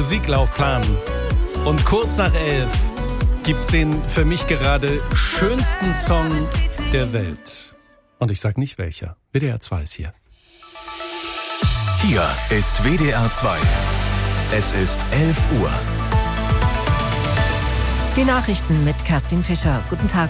Musiklaufplan. Und kurz nach 11 gibt's den für mich gerade schönsten Song der Welt. Und ich sag nicht welcher. WDR 2 ist hier. Hier ist WDR 2. Es ist 11 Uhr. Die Nachrichten mit Kerstin Fischer. Guten Tag.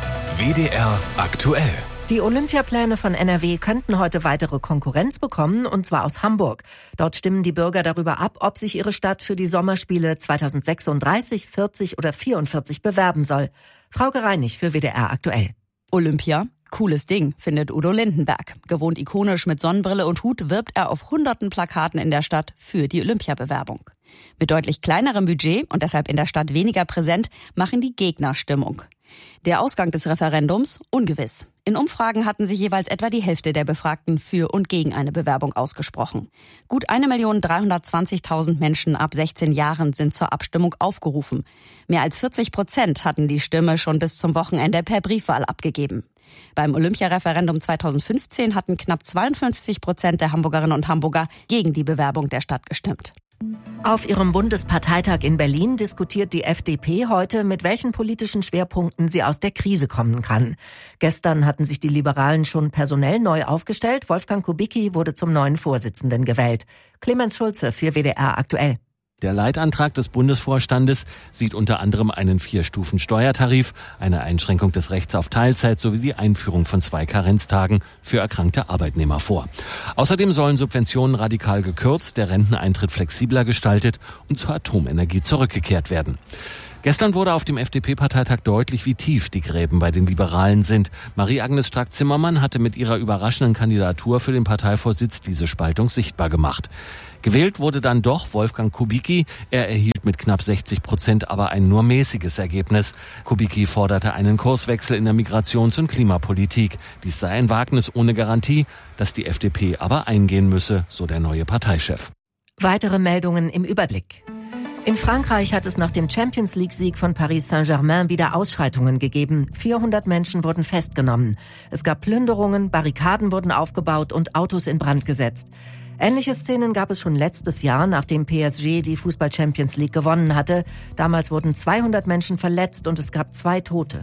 WDR aktuell. Die Olympiapläne von NRW könnten heute weitere Konkurrenz bekommen, und zwar aus Hamburg. Dort stimmen die Bürger darüber ab, ob sich ihre Stadt für die Sommerspiele 2036, 40 oder 44 bewerben soll. Frauke Reinig für WDR aktuell. Olympia? Cooles Ding, findet Udo Lindenberg. Gewohnt ikonisch mit Sonnenbrille und Hut wirbt er auf hunderten Plakaten in der Stadt für die Olympiabewerbung. Mit deutlich kleinerem Budget und deshalb in der Stadt weniger präsent, machen die Gegner Stimmung. Der Ausgang des Referendums ungewiss. In Umfragen hatten sich jeweils etwa die Hälfte der Befragten für und gegen eine Bewerbung ausgesprochen. Gut 1.320.000 Menschen ab 16 Jahren sind zur Abstimmung aufgerufen. Mehr als 40% hatten die Stimme schon bis zum Wochenende per Briefwahl abgegeben. Beim Olympiareferendum 2015 hatten knapp 52% der Hamburgerinnen und Hamburger gegen die Bewerbung der Stadt gestimmt. Auf ihrem Bundesparteitag in Berlin diskutiert die FDP heute, mit welchen politischen Schwerpunkten sie aus der Krise kommen kann. Gestern hatten sich die Liberalen schon personell neu aufgestellt. Wolfgang Kubicki wurde zum neuen Vorsitzenden gewählt. Clemens Schulze für WDR aktuell. Der Leitantrag des Bundesvorstandes sieht unter anderem einen 4-Stufen-Steuertarif, eine Einschränkung des Rechts auf Teilzeit sowie die Einführung von 2 Karenztagen für erkrankte Arbeitnehmer vor. Außerdem sollen Subventionen radikal gekürzt, der Renteneintritt flexibler gestaltet und zur Atomenergie zurückgekehrt werden. Gestern wurde auf dem FDP-Parteitag deutlich, wie tief die Gräben bei den Liberalen sind. Marie-Agnes Strack-Zimmermann hatte mit ihrer überraschenden Kandidatur für den Parteivorsitz diese Spaltung sichtbar gemacht. Gewählt wurde dann doch Wolfgang Kubicki. Er erhielt mit knapp 60% aber ein nur mäßiges Ergebnis. Kubicki forderte einen Kurswechsel in der Migrations- und Klimapolitik. Dies sei ein Wagnis ohne Garantie, das die FDP aber eingehen müsse, so der neue Parteichef. Weitere Meldungen im Überblick. In Frankreich hat es nach dem Champions-League-Sieg von Paris Saint-Germain wieder Ausschreitungen gegeben. 400 Menschen wurden festgenommen. Es gab Plünderungen, Barrikaden wurden aufgebaut und Autos in Brand gesetzt. Ähnliche Szenen gab es schon letztes Jahr, nachdem PSG die Fußball-Champions League gewonnen hatte. Damals wurden 200 Menschen verletzt und es gab 2 Tote.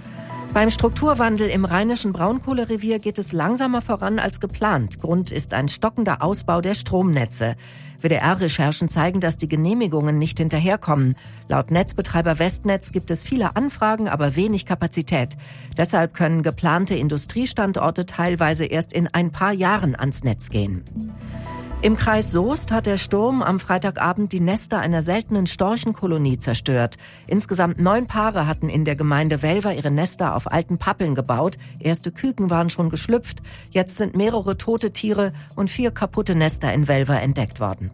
Beim Strukturwandel im rheinischen Braunkohlerevier geht es langsamer voran als geplant. Grund ist ein stockender Ausbau der Stromnetze. WDR-Recherchen zeigen, dass die Genehmigungen nicht hinterherkommen. Laut Netzbetreiber Westnetz gibt es viele Anfragen, aber wenig Kapazität. Deshalb können geplante Industriestandorte teilweise erst in ein paar Jahren ans Netz gehen. Im Kreis Soest hat der Sturm am Freitagabend die Nester einer seltenen Storchenkolonie zerstört. Insgesamt 9 Paare hatten in der Gemeinde Welver ihre Nester auf alten Pappeln gebaut. Erste Küken waren schon geschlüpft. Jetzt sind mehrere tote Tiere und 4 kaputte Nester in Welver entdeckt worden.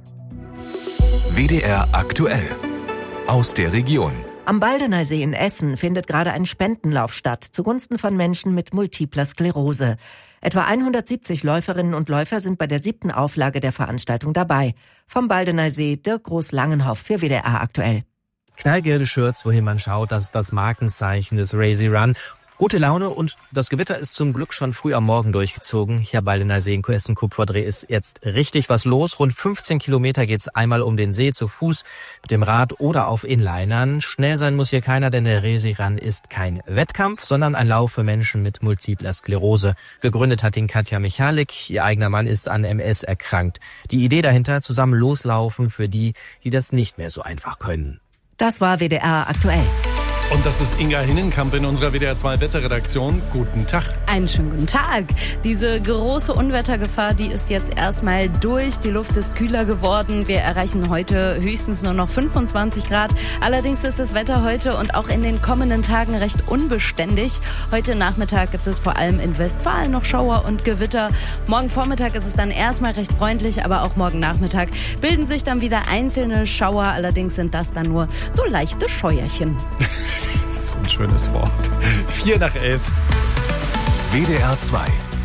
WDR aktuell. Aus der Region. Am Baldeneysee in Essen findet gerade ein Spendenlauf statt zugunsten von Menschen mit multipler Sklerose. Etwa 170 Läuferinnen und Läufer sind bei der 7. Auflage der Veranstaltung dabei. Vom Baldeneysee Dirk Groß-Langenhoff für WDR aktuell. Knallgelbe Shirts, wohin man schaut, das ist das Markenzeichen des Razy Run. Gute Laune und das Gewitter ist zum Glück schon früh am Morgen durchgezogen. Hier am Baldeneysee in Essen-Kupferdreh ist jetzt richtig was los. Rund 15 Kilometer geht's einmal um den See zu Fuß, mit dem Rad oder auf Inlinern. Schnell sein muss hier keiner, denn der Razy Run ist kein Wettkampf, sondern ein Lauf für Menschen mit multipler Sklerose. Gegründet hat ihn Katja Michalik. Ihr eigener Mann ist an MS erkrankt. Die Idee dahinter, zusammen loslaufen für die, die das nicht mehr so einfach können. Das war WDR aktuell. Und das ist Inga Hinnenkamp in unserer WDR 2 Wetterredaktion. Guten Tag. Einen schönen guten Tag. Diese große Unwettergefahr, die ist jetzt erstmal durch. Die Luft ist kühler geworden. Wir erreichen heute höchstens nur noch 25 Grad. Allerdings ist das Wetter heute und auch in den kommenden Tagen recht unbeständig. Heute Nachmittag gibt es vor allem in Westfalen noch Schauer und Gewitter. Morgen Vormittag ist es dann erstmal recht freundlich, aber auch morgen Nachmittag bilden sich dann wieder einzelne Schauer. Allerdings sind das dann nur so leichte Scheuerchen. Das ist so ein schönes Wort. 11:04. WDR 2.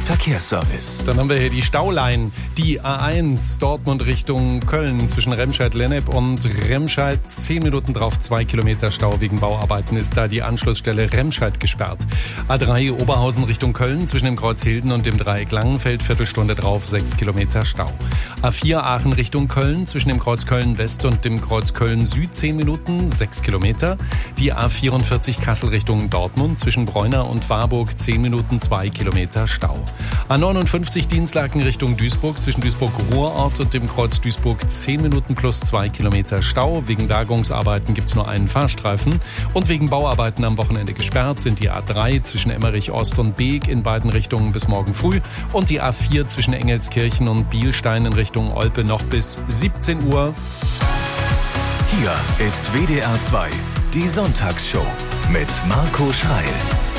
Verkehrsservice. Dann haben wir hier die Staulein, die A1 Dortmund Richtung Köln zwischen Remscheid-Lennep und Remscheid. 10 Minuten drauf, 2 Kilometer Stau wegen Bauarbeiten ist da die Anschlussstelle Remscheid gesperrt. A3 Oberhausen Richtung Köln zwischen dem Kreuz Hilden und dem Dreieck Langenfeld, Viertelstunde drauf, 6 Kilometer Stau. A4 Aachen Richtung Köln zwischen dem Kreuz Köln West und dem Kreuz Köln Süd, 10 Minuten, 6 Kilometer. Die A44 Kassel Richtung Dortmund zwischen Bräuner und Warburg, 10 Minuten, 2 Kilometer Stau. A59 Dienstlaken Richtung Duisburg zwischen Duisburg-Ruhrort und dem Kreuz Duisburg, 10 Minuten plus 2 Kilometer Stau. Wegen Bergungsarbeiten gibt es nur einen Fahrstreifen. Und wegen Bauarbeiten am Wochenende gesperrt sind die A3 zwischen Emmerich Ost und Beek in beiden Richtungen bis morgen früh und die A4 zwischen Engelskirchen und Bielstein in Richtung Olpe noch bis 17 Uhr. Hier ist WDR 2, die Sonntagsshow mit Marco Schreil.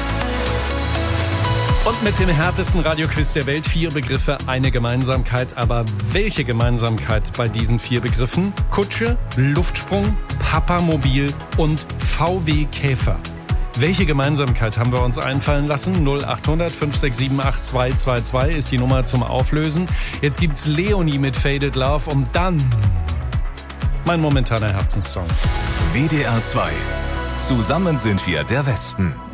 Und mit dem härtesten Radioquiz der Welt 4 Begriffe, eine Gemeinsamkeit. Aber welche Gemeinsamkeit bei diesen 4 Begriffen? Kutsche, Luftsprung, Papamobil und VW Käfer. Welche Gemeinsamkeit haben wir uns einfallen lassen? 0800 567 8222 ist die Nummer zum Auflösen. Jetzt gibt's Leonie mit Faded Love und dann mein momentaner Herzenssong. WDR 2. Zusammen sind wir der Westen.